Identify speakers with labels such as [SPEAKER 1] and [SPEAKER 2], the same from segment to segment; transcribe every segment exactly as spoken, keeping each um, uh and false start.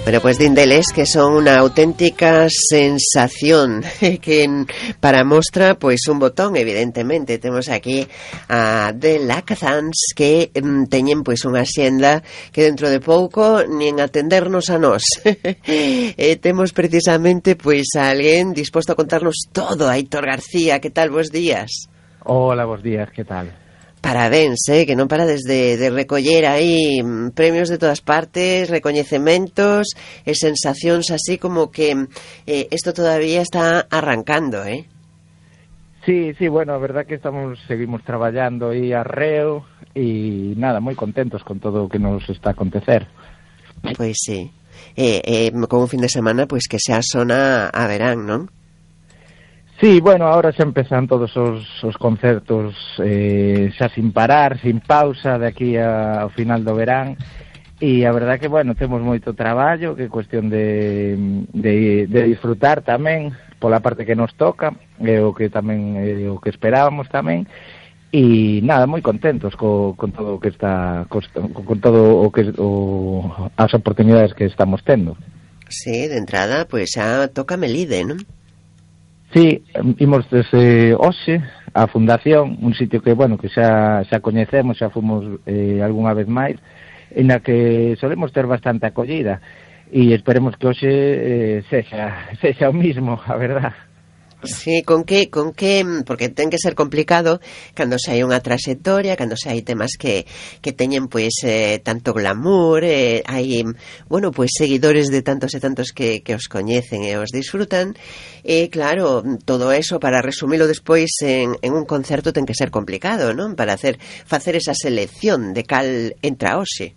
[SPEAKER 1] Bueno, pues dindeles que son una auténtica sensación que para mostra, pois un botón, evidentemente. Temos aquí a The Lacazans que mm, teñen pois unha xenda que dentro de pouco nin atendernos a nós. E temos precisamente pois a alguén disposto a contarnos todo. Aitor García, que tal, bos días?
[SPEAKER 2] Hola, bos días, que tal?
[SPEAKER 1] Parabéns, eh, que non parades de, de recoller aí premios de todas partes, recoñecementos e sensacións así como que eh, esto todavía está arrancando, eh?
[SPEAKER 2] Sí, sí, bueno, a verdad que estamos seguimos traballando aí arreo e nada, moi contentos con todo o que nos está a acontecer.
[SPEAKER 1] Pois sí, eh, eh, con un fin de semana pois que xa sona a verán, non?
[SPEAKER 2] Sí, bueno, ahora xa empezan todos os, os concertos eh, xa sin parar, sin pausa, de aquí a, ao final do verán. E a verdad que, bueno, temos moito traballo, que é cuestión de, de, de disfrutar tamén, pola parte que nos toca, e o que tamén é o que esperábamos tamén. E nada, moi contentos co, con todo o que está, con, con todo o que o, as oportunidades que estamos tendo.
[SPEAKER 1] Sí, de entrada, pois xa toca Melide, non?
[SPEAKER 2] Sí, imos desde hoxe a Fundación, un sitio que, bueno, que xa, xa coñecemos, xa fomos eh, algunha vez máis, en a que solemos ter bastante acollida, e esperemos que hoxe eh, sexa, sexa o mismo, a verdad.
[SPEAKER 1] Sí, con que, con que, porque ten que ser complicado cando se hai unha trayectoria, cando se hai temas que, que teñen pois eh, tanto glamour, eh, hai, bueno, pois seguidores de tantos e tantos que, que os coñecen e os disfrutan, e claro, todo eso para resumilo despois en, en un concerto ten que ser complicado, non? Para hacer facer esa selección de cal entra hoxe.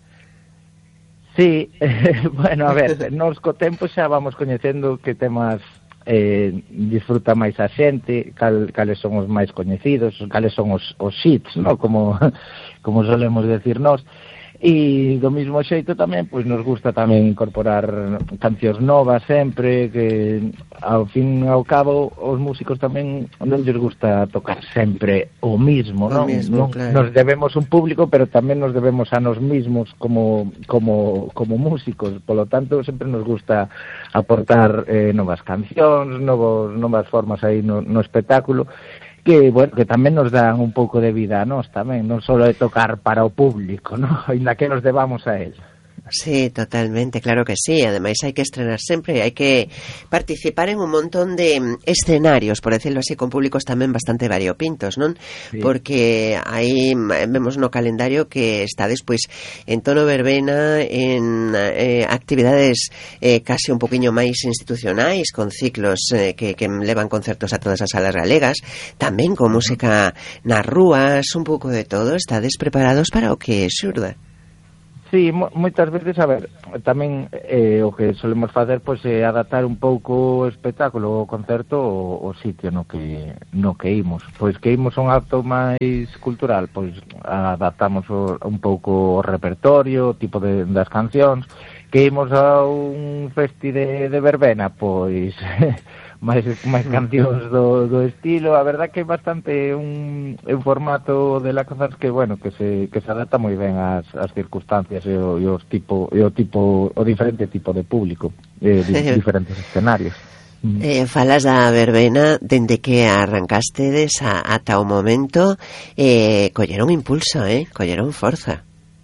[SPEAKER 2] Sí, eh, bueno, a ver, nos co tempo xa vamos coñecendo que temas eh, disfruta máis a xente, cal, cales son os máis coñecidos, cales son os, os hits, ¿no? Como, como solemos decir nós. E do mismo xeito tamén, pois nos gusta tamén incorporar cancións novas sempre, que ao fin e ao cabo os músicos tamén non lles gusta tocar sempre o mismo, non?
[SPEAKER 1] Mismo,
[SPEAKER 2] non
[SPEAKER 1] claro.
[SPEAKER 2] Nos debemos un público, pero tamén nos debemos a nos mismos como como como músicos, polo tanto sempre nos gusta aportar eh, novas cancións, novos novas formas aí no, no espectáculo, que, bueno, que tamén nos dan un pouco de vida a nós tamén, non só de tocar para o público, ¿no? Ainda que nos debamos a él.
[SPEAKER 1] Sí, totalmente, claro que sí. Ademais hai que estrenar sempre, hai que participar en un montón de escenarios, por decirlo así, con públicos tamén bastante variopintos, non? Sí. Porque aí vemos no calendario que está despois en tono verbena, en eh, actividades eh, casi un poquinho máis institucionais, con ciclos eh, que, que levan concertos a todas as salas galegas, tamén con música nas rúas, un pouco de todo. Estades preparados para o que xurda?
[SPEAKER 2] Sí, mo moitas veces, a ver, tamén eh, o que solemos facer pois é adaptar un pouco o espectáculo, o concerto, o, o sitio no que no que imos. Pois que imos a un acto máis cultural, pois adaptamos o, un pouco o repertorio, o tipo de, das cancións. Que imos a un festi de, de verbena, pois máis, máis cancións do, do estilo. A verdad que é bastante un, un formato de Lacazans que, bueno, que se, que se adapta moi ben ás, ás circunstancias e o, e os tipo, e o tipo, o diferente tipo de público, e di, diferentes escenarios.
[SPEAKER 1] Eh, falas da verbena, dende que arrancastedes a, ata o momento, eh, colleron impulso, eh? Colleron forza.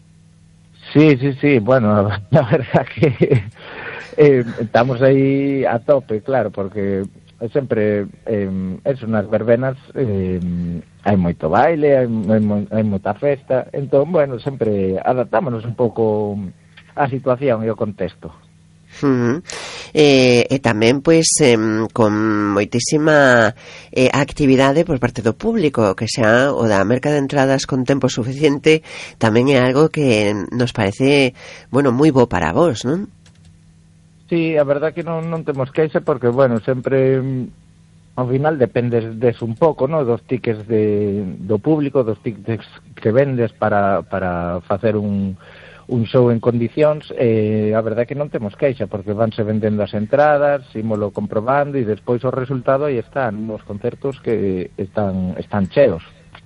[SPEAKER 2] Sí, sí, sí, bueno, la verdad que eh, estamos aí a tope, claro, porque sempre eh, eso, nas verbenas eh, hai moito baile, hai, hai, hai moita festa, entón, bueno, sempre adaptámonos un pouco á situación e ao contexto.
[SPEAKER 1] Uh-huh. eh, e tamén pois eh, con moitísima eh, actividade por parte do público, que xa o da merca de entradas con tempo suficiente tamén é algo que nos parece, bueno, moi bo para vos, non?
[SPEAKER 2] Sí, a verdad que non, non temos queixa porque, bueno, sempre ao final dependes des un pouco, ¿no? Dos tickets de, do público, dos tickets que vendes para, para facer un un show en condicións, eh, a verdade é que non temos queixa, porque vanse vendendo as entradas, ímolo comprobando, e despois o resultado aí están, nos concertos que están están cheos.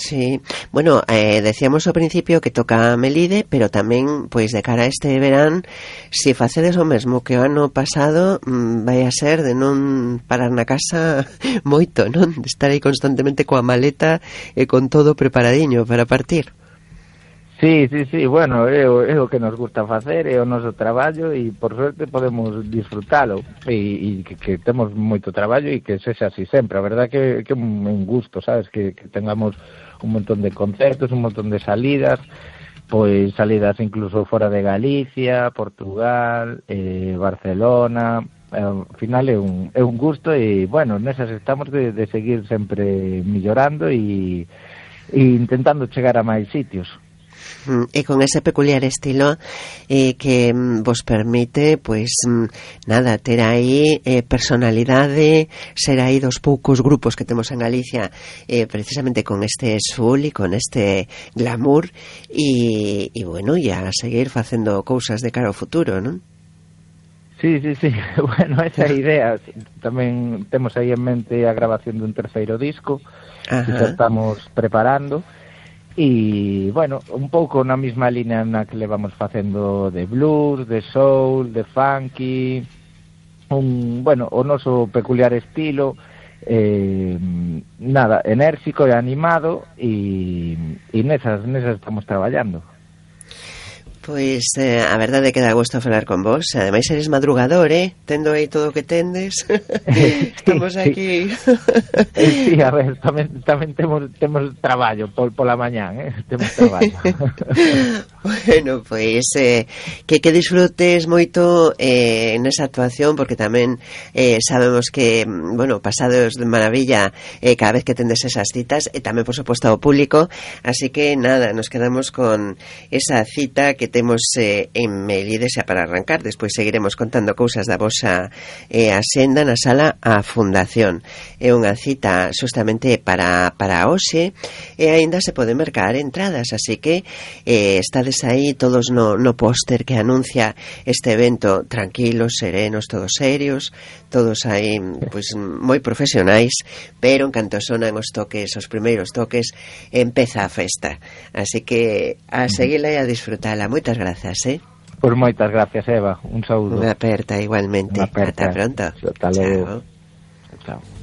[SPEAKER 1] Sí, bueno, eh, decíamos ao principio que toca a Melide, pero tamén, pois, de cara a este verán, se facedes o mesmo que o ano pasado, mmm, vai a ser de non parar na casa moito, non? De estar aí constantemente coa maleta e con todo preparadiño para partir.
[SPEAKER 2] Sí, sí, sí, bueno, é o, é o que nos gusta facer, é o noso traballo e por suerte podemos disfrutalo e, e que, que temos moito traballo e que sexa así sempre. A verdad que, que é un gusto, sabes, que, que tengamos un montón de concertos, un montón de salidas, pois salidas incluso fora de Galicia, Portugal, eh, Barcelona. Eh, ao final é un, é un gusto e, bueno, nesas estamos de, de seguir sempre millorando e, e intentando chegar a máis sitios.
[SPEAKER 1] E con ese peculiar estilo eh, que mm, vos permite, pois, mm, nada, ter aí eh, personalidade, ser aí dos poucos grupos que temos en Galicia, eh, precisamente con este soul e con este glamour, e, e bueno, e a seguir facendo cousas de cara ao futuro, non?
[SPEAKER 2] Sí, sí, sí, bueno, esa idea. Tamén temos aí en mente a grabación dun terceiro disco. Ajá. Que xa estamos preparando. E, bueno, un pouco na mesma línea na que le vamos facendo de blues, de soul, de funky, un, bueno, o noso peculiar estilo, eh, nada, enérxico e animado, e, e nesas, nesas estamos traballando.
[SPEAKER 1] Pois eh, a verdade é que dá gusto falar con vos. Ademais eres madrugador, eh? Tendo aí todo o que tendes. Estamos aquí.
[SPEAKER 2] Sí, a ver, tamén, tamén temos, temos traballo por, pola mañán, eh? Temos traballo.
[SPEAKER 1] Bueno, pois eh, que, que disfrutes moito eh, nesa actuación, porque tamén eh, sabemos que, bueno, pasados de maravilla eh, cada vez que tendes esas citas, e tamén, por suposto, ao público. Así que, nada, nos quedamos con esa cita que temos eh, en Melide xa para arrancar. Despois seguiremos contando cousas da vosa eh, axenda na sala A Fundación. É unha cita justamente para, para hoxe, e aínda se poden mercar entradas, así que eh, estades aí todos no, no póster que anuncia este evento, tranquilos, serenos, todos serios, todos aí pois moi profesionais, pero en canto sonan os toques, os primeiros toques, empeza a festa. Así que a seguila e a disfrutala. Moitas grazas, eh?
[SPEAKER 2] Por moitas gracias, Eva. Un saúdo.
[SPEAKER 1] Unha aperta igualmente.
[SPEAKER 2] Unha aperta.
[SPEAKER 1] Ata pronto.
[SPEAKER 2] Hasta logo. Chao. Chao.